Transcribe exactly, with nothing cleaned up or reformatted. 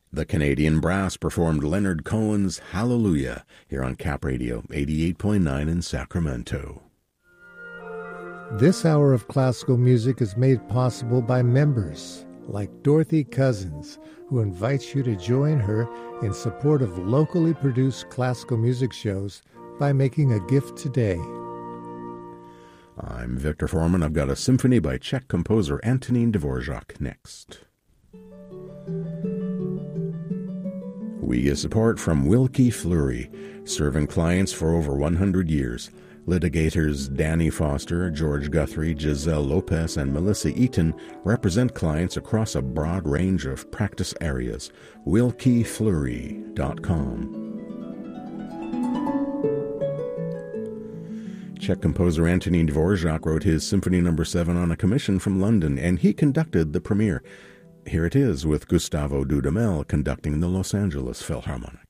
The Canadian Brass performed Leonard Cohen's Hallelujah here on Cap Radio eighty-eight point nine in Sacramento. This hour of classical music is made possible by members like Dorothy Cousins, who invites you to join her in support of locally produced classical music shows by making a gift today. I'm Victor Foreman. I've got a symphony by Czech composer Antonín Dvorak next. We get support from Wilkie Fleury, serving clients for over one hundred years. Litigators Danny Foster, George Guthrie, Giselle Lopez, and Melissa Eaton represent clients across a broad range of practice areas. wilkie fleury dot com. Czech composer Antonín Dvorak wrote his Symphony Number seven on a commission from London, and he conducted the premiere. Here it is with Gustavo Dudamel conducting the Los Angeles Philharmonic.